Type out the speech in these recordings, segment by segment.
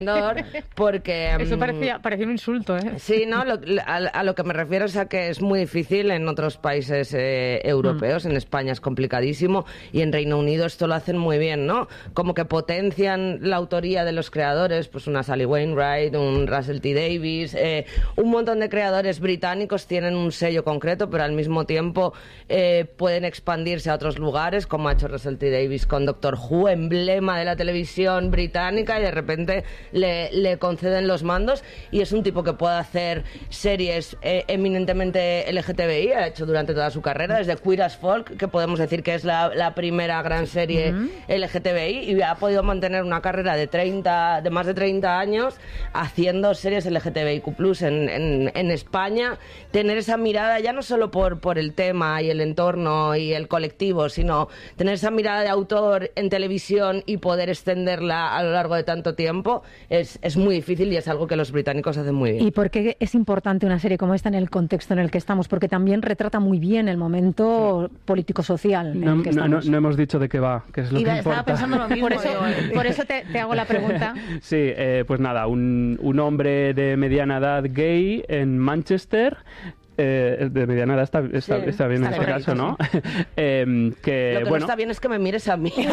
porque... Eso parecía un insulto, ¿eh? Sí, no, a lo que me refiero es a que es muy difícil en otros países europeos, en España es complicadísimo y en Reino Unido esto lo hacen muy bien, ¿no? Como que potencian la autoría de los creadores, pues una Sally Wainwright, un Russell T. Davies, un montón de creadores británicos tienen un sello concreto, pero al mismo tiempo pueden expandirse a otros lugares, como ha hecho Russell T. Davies con Doctor Who, emblema de la televisión británica, y de repente le conceden los mandos, y es un tipo que puede hacer series eminentemente LGTBI, ha hecho durante toda su carrera, desde Queer as Folk, que podemos decir que es la primera gran serie LGTBI, y ha podido mantener una carrera de más de 30 años haciendo series LGTBIQ+, en España, tener esa mirada ya no solo por el tema y el entorno y el colectivo, sino tener esa mirada de autor en televisión y poder extenderla a lo largo de tanto tiempo, es muy difícil y es algo que los británicos hacen muy bien. ¿Y por qué es importante una serie como esta en el contexto en el que estamos? Porque también retrata muy bien el momento político-social en el que estamos. No hemos dicho de qué va, que es lo que importa. Estaba pensando lo mismo. Por eso te hago la pregunta. Sí, pues nada, un hombre de mediana edad gay en Manchester. De mediana edad está bien en este caso, ¿no? Lo que no está bien es que me mires a mí.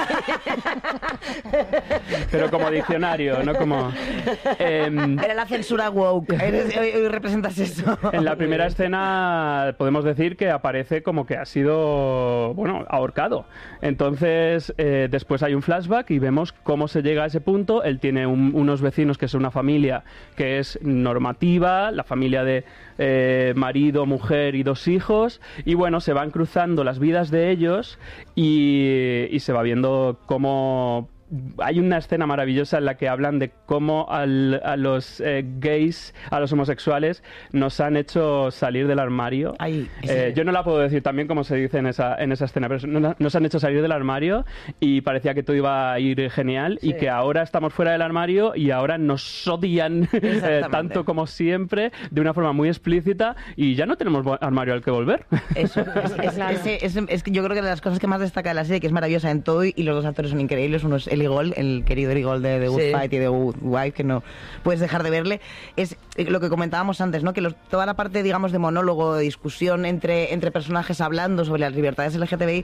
Pero como diccionario, no como... Era la censura woke. Hoy representas eso. En la primera escena podemos decir que aparece como que ha sido, ahorcado. Entonces, después hay un flashback y vemos cómo se llega a ese punto. Él tiene unos vecinos que es una familia que es normativa, la familia de marido, mujer y 2 hijos, y se van cruzando las vidas de ellos y se va viendo cómo... Hay una escena maravillosa en la que hablan de cómo a los gays, a los homosexuales, nos han hecho salir del armario. Yo no la puedo decir también como se dice en esa escena, pero nos han hecho salir del armario y parecía que todo iba a ir genial, y que ahora estamos fuera del armario y ahora nos odian tanto como siempre, de una forma muy explícita, y ya no tenemos armario al que volver. Eso, es que yo creo que de las cosas que más destaca de la serie, que es maravillosa en todo, y los 2 actores son increíbles, uno es Eli Gold, el querido Eli Gold de The Good Fight y de Good Wife, que no puedes dejar de verle, es lo que comentábamos antes, ¿no? Que toda la parte, digamos, de monólogo, de discusión entre personajes hablando sobre las libertades LGTBI,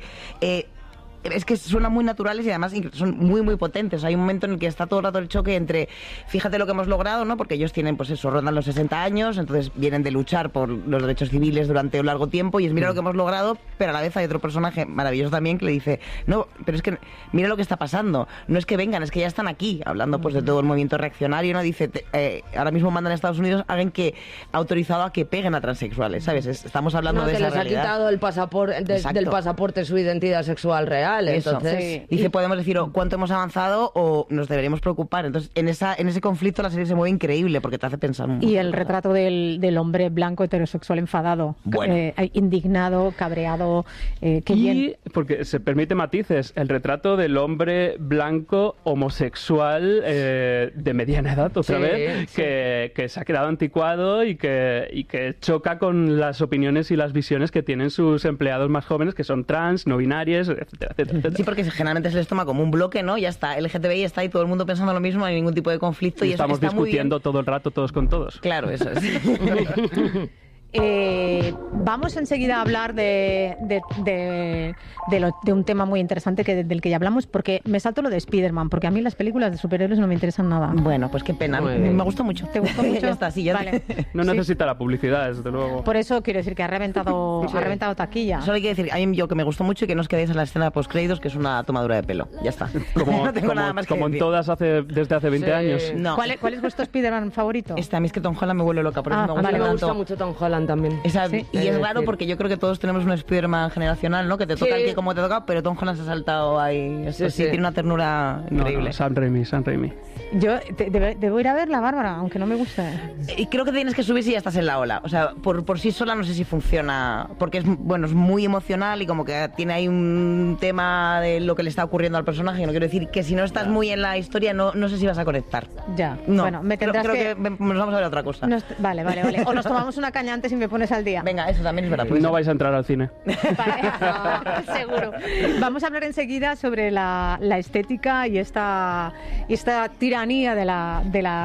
es que suenan muy naturales y además son muy, muy potentes. Hay un momento en el que está todo el rato el choque entre, fíjate lo que hemos logrado, ¿no? Porque ellos tienen, rondan los 60 años, entonces vienen de luchar por los derechos civiles durante un largo tiempo, y es mira lo que hemos logrado, pero a la vez hay otro personaje maravilloso también que le dice, no, pero es que mira lo que está pasando, no es que vengan, es que ya están aquí, hablando pues de todo el movimiento reaccionario, ¿no? Dice, ahora mismo mandan a Estados Unidos, alguien que ha autorizado a que peguen a transexuales, ¿sabes? Estamos hablando de esa realidad. Que les ha quitado el pasaporte, del pasaporte su identidad sexual real. Entonces, dice, podemos decir cuánto hemos avanzado o nos deberíamos preocupar. Entonces, en ese conflicto la serie se mueve increíble porque te hace pensar mucho. Y el retrato del hombre blanco heterosexual enfadado, indignado, cabreado, porque se permite matices, el retrato del hombre blanco homosexual de mediana edad, otra vez, que se ha quedado anticuado y que choca con las opiniones y las visiones que tienen sus empleados más jóvenes, que son trans, no binarias, etcétera, etcétera. Sí, porque generalmente se les toma como un bloque, ¿no? Ya está, el LGTBI está ahí, todo el mundo pensando lo mismo, no hay ningún tipo de conflicto. Y estamos eso está discutiendo todo el rato todos con todos. Claro, eso es. Vamos enseguida a hablar de un tema muy interesante del que ya hablamos, porque me salto lo de Spider-Man, porque a mí las películas de superhéroes no me interesan nada. Bueno, pues qué pena. Me gustó mucho. ¿Te gustó mucho? Ya está, sí, ya. Vale. No necesita la publicidad, desde luego. Por eso quiero decir que ha reventado taquilla. Solo hay que decir, a mí yo que me gustó mucho y que no os quedéis en la escena de postcréditos, que es una tomadura de pelo. Ya está. No tengo nada más que como decir. En todas desde hace 20 años. No. ¿Cuál es vuestro Spider-Man favorito? A mí es que Tom Holland me vuelve loca, por eso me gusta mucho Tom Holland también. Y es raro porque yo creo que todos tenemos un Spider-Man generacional, ¿no? Que te toca el que como te toca, pero Tom Holland se ha saltado ahí. Tiene una ternura increíble. No, Sam Raimi. Yo debo ir a verla, Bárbara, aunque no me guste. Y creo que tienes que subir si ya estás en la ola. O sea, por sí sola no sé si funciona, porque es muy emocional y como que tiene ahí un tema de lo que le está ocurriendo al personaje. No quiero decir que si no estás muy en la historia no sé si vas a conectar. Ya. No. Bueno, me tendrás creo que nos vamos a ver otra cosa. Vale. O nos tomamos una caña antes si me pones al día. Venga, eso también es verdad. No vais a entrar al cine. Seguro. Vamos a hablar enseguida sobre la estética y esta tiranía de la